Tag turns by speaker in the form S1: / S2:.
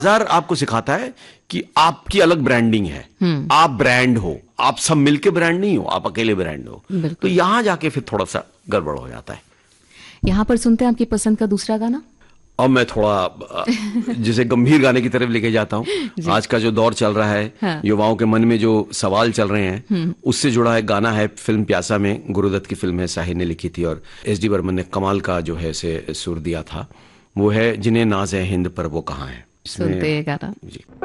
S1: बाजार आपको सिखाता है कि आपकी अलग ब्रांडिंग है, आप ब्रांड हो, आप सब मिलके ब्रांड नहीं हो, आप अकेले ब्रांड हो। तो यहां जाके फिर थोड़ा सा गड़बड़ हो जाता है।
S2: यहाँ पर सुनते हैं आपकी पसंद का दूसरा गाना।
S1: अब मैं थोड़ा जिसे गंभीर गाने की तरफ लेके जाता हूँ। आज का जो दौर चल रहा है, हाँ। युवाओं के मन में जो सवाल चल रहे हैं, उससे जुड़ा एक गाना है, फिल्म प्यासा में, गुरुदत्त की फिल्म है, साहिर ने लिखी थी और एस डी बर्मन ने कमाल का जो है से सुर दिया था। वो है जिन्हें नाज है हिंद पर वो कहाँ है।
S2: सुनते हैं गाना जी।